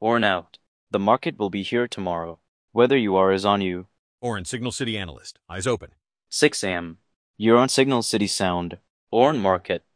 Orn out. The market will be here tomorrow. Whether you are is on you. Orn, Signal City analyst. Eyes open. 6 a.m. You're on Signal City Sound. Orn Market.